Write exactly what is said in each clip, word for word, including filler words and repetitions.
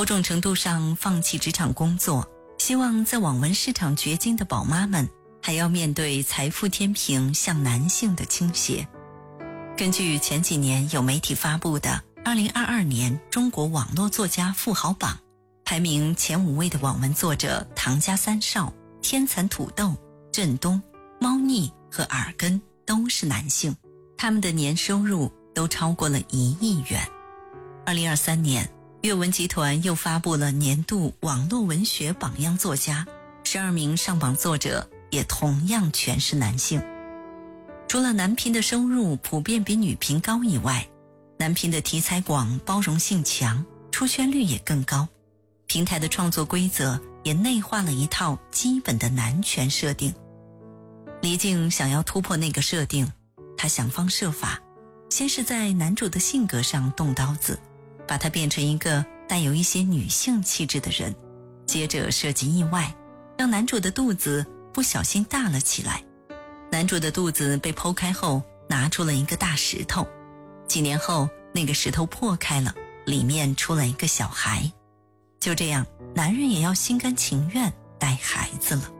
某种程度上放弃职场工作，希望在网文市场掘金的宝妈们还要面对财富天平向男性的倾斜。根据前几年有媒体发布的二零二二年中国网络作家富豪榜，排名前五位的网文作者唐家三少、天蚕土豆、振东、猫腻和耳根都是男性，他们的年收入都超过了一亿元。二零二三年，阅文集团又发布了年度网络文学榜样作家，十二名上榜作者也同样全是男性。除了男频的收入普遍比女频高以外，男频的题材广，包容性强，出圈率也更高。平台的创作规则也内化了一套基本的男权设定。黎静想要突破那个设定，他想方设法，先是在男主的性格上动刀子，把他变成一个带有一些女性气质的人，接着设计意外，让男主的肚子不小心大了起来。男主的肚子被剖开后，拿出了一个大石头。几年后，那个石头破开了，里面出了一个小孩。就这样，男人也要心甘情愿带孩子了。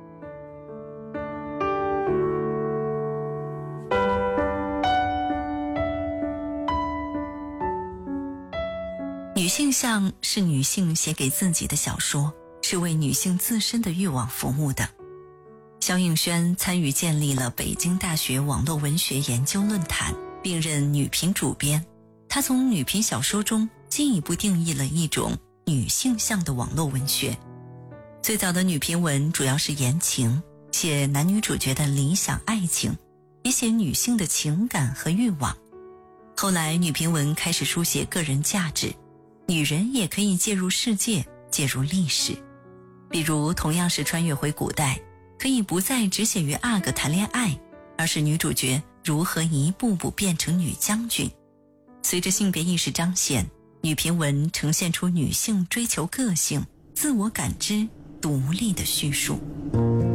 女性向是女性写给自己的小说，是为女性自身的欲望服务的。萧映轩参与建立了北京大学网络文学研究论坛，并任女频主编。他从女频小说中进一步定义了一种女性向的网络文学。最早的女频文主要是言情，写男女主角的理想爱情，也写女性的情感和欲望。后来女频文开始书写个人价值，女人也可以介入世界，介入历史。比如同样是穿越回古代，可以不再只写与阿哥谈恋爱，而是女主角如何一步步变成女将军。随着性别意识彰显，女频文呈现出女性追求个性、自我感知、独立的叙述。